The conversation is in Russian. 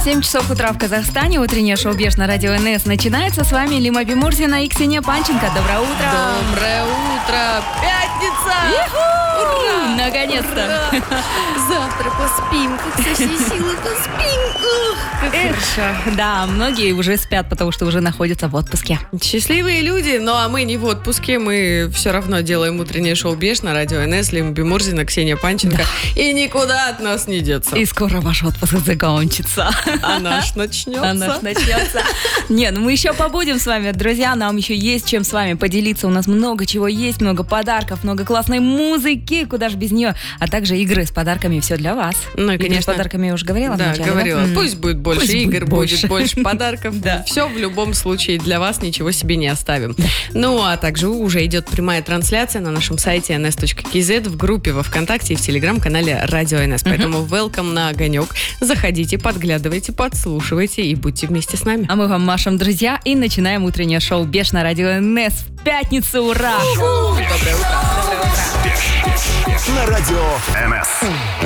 7 часов утра в Казахстане. Утреннее шоу «Беш» на радио НС начинается. С вами Лима Бимурзина и Ксения Панченко. Доброе утро! Доброе утро! Пятница! Ура! Наконец-то! Завтра поспим, как со всей силы поспим. Как хорошо. Да, многие уже спят, потому что уже находятся в отпуске. Счастливые люди, ну а мы не в отпуске, мы все равно делаем утреннее шоу «Беш» на радио НС, Лима Бимурзина, Ксения Панченко. Да. И никуда от нас не деться. И скоро ваш отпуск закончится. А наш начнется. Не, ну мы еще побудем с вами, друзья, нам еще есть чем с вами поделиться. У нас много чего есть, много подарков, много классной музыки, куда же без нее, а также игры с подарками, все для вас. Ну и, конечно, с подарками я уже говорила. Да, вначале, говорила. Да? Пусть будет больше игр, будет больше подарков. Да. Все в любом случае для вас, ничего себе не оставим. Ну, а также уже идет прямая трансляция на нашем сайте ns.kz, в группе во ВКонтакте и в Телеграм-канале Радио НС. Поэтому welcome на огонек. Заходите, подглядывайте, подслушивайте и будьте вместе с нами. А мы вам машем, друзья, и начинаем утреннее шоу «Беш» на радио НС в пятницу. Ура! Доброе утро! На радио НС.